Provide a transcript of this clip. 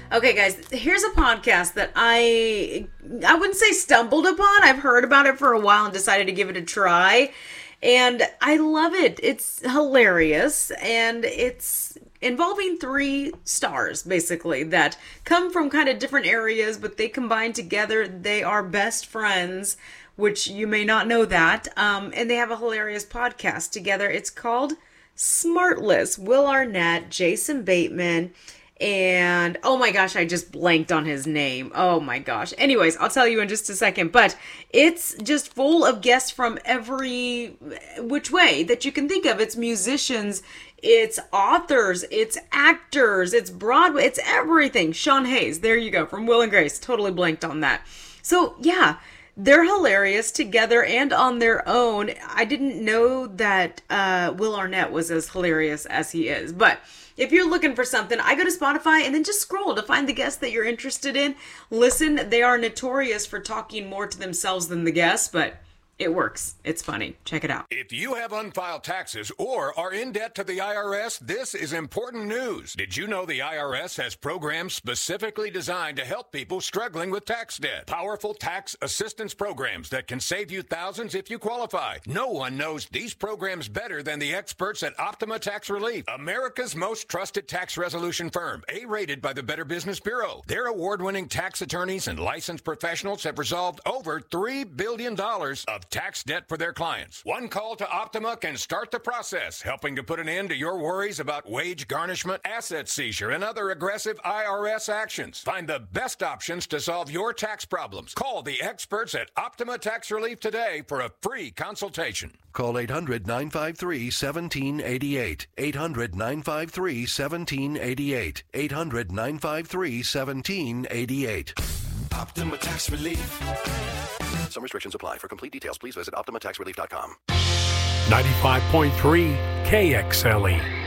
Okay, guys, here's a podcast that I wouldn't say stumbled upon. I've heard about it for a while and decided to give it a try. And I love it. It's hilarious. And it's involving three stars, basically, that come from kind of different areas, but they combine together. They are best friends, which you may not know that. And they have a hilarious podcast together. It's called Smartless. Will Arnett, Jason Bateman, and oh my gosh, I just blanked on his name. Oh my gosh. Anyways, I'll tell you in just a second, but it's just full of guests from every which way that you can think of. It's musicians, it's authors, it's actors, it's Broadway, it's everything. Sean Hayes, there you go, from Will and Grace. Totally blanked on that. So yeah, they're hilarious together and on their own. I didn't know that Will Arnett was as hilarious as he is. But if you're looking for something, I go to Spotify and then just scroll to find the guests that you're interested in. Listen, they are notorious for talking more to themselves than the guests, but it works. It's funny. Check it out. If you have unfiled taxes or are in debt to the IRS, this is important news. Did you know the IRS has programs specifically designed to help people struggling with tax debt? Powerful tax assistance programs that can save you thousands if you qualify. No one knows these programs better than the experts at Optima Tax Relief, America's most trusted tax resolution firm, A-rated by the Better Business Bureau. Their award-winning tax attorneys and licensed professionals have resolved over $3 billion of tax debt for their clients. One call to Optima can start the process, helping to put an end to your worries about wage garnishment, asset seizure, and other aggressive IRS actions. Find the best options to solve your tax problems. Call the experts at Optima Tax Relief today for a free consultation. Call 800-953-1788. 800-953-1788. 800-953-1788. Optima Tax Relief. Some restrictions apply. For complete details, please visit OptimaTaxRelief.com. 95.3 KXLE.